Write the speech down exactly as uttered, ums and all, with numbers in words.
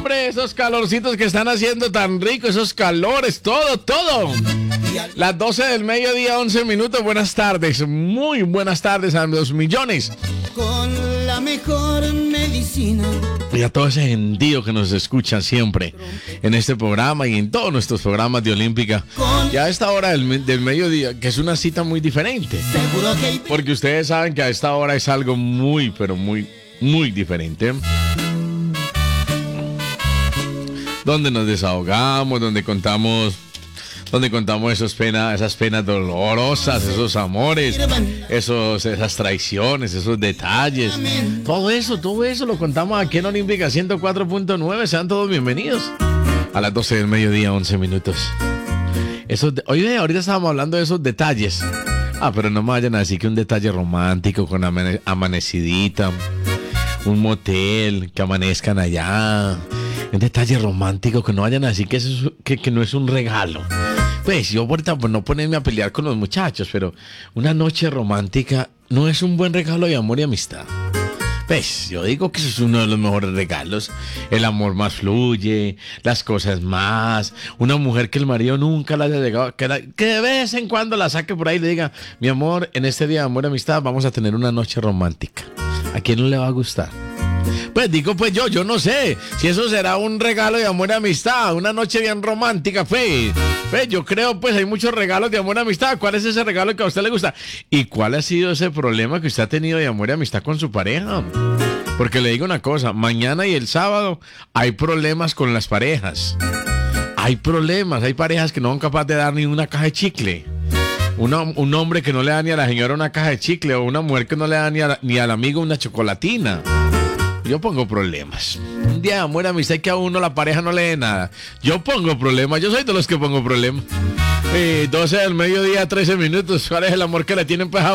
hombre, esos calorcitos que están haciendo tan rico, esos calores, todo, todo. Las doce del mediodía, once minutos. Buenas tardes, muy buenas tardes a los millones. Con la mejor medicina. Y a todo ese gentío que nos escucha siempre en este programa y en todos nuestros programas de Olímpica. Y a esta hora del, del mediodía, que es una cita muy diferente. Porque ustedes saben que a esta hora es algo muy, pero muy, muy diferente. Donde nos desahogamos, donde contamos... donde contamos esos penas, esas penas dolorosas, esos amores, esos, esas traiciones, esos detalles. Todo eso, todo eso lo contamos aquí en Olímpica ciento cuatro punto nueve. Sean todos bienvenidos. A las doce del mediodía, once minutos. Esos de, oye, ahorita estábamos hablando de esos detalles. Ah, pero no me vayan a decir que un detalle romántico con amane- amanecidita, un motel, que amanezcan allá. Un detalle romántico, que no vayan a decir que, eso es, que, que no es un regalo. Pues yo ahorita por no ponerme a pelear con los muchachos, pero una noche romántica no es un buen regalo de amor y amistad. Pues yo digo que eso es uno de los mejores regalos. El amor más fluye, las cosas más. Una mujer que el marido nunca la haya llegado, que, la, que de vez en cuando la saque por ahí y le diga: mi amor, en este día de amor y amistad vamos a tener una noche romántica. ¿A quién no le va a gustar? Pues digo, pues yo, yo no sé si eso será un regalo de amor y amistad, una noche bien romántica, pues. Pues yo creo, pues hay muchos regalos de amor y amistad. ¿Cuál es ese regalo que a usted le gusta? ¿Y cuál ha sido ese problema que usted ha tenido de amor y amistad con su pareja? Porque le digo una cosa, mañana y el sábado hay problemas con las parejas. Hay problemas, hay parejas que no son capaces de dar ni una caja de chicle. Una, un hombre que no le da ni a la señora una caja de chicle, o una mujer que no le da ni, a, ni al amigo una chocolatina. Yo pongo problemas. Un día de amor y amistad que a uno la pareja no le dé nada. Yo pongo problemas. Yo soy de los que pongo problemas. Eh, doce del mediodía, trece minutos. ¿Cuál es el amor que le tienen pues a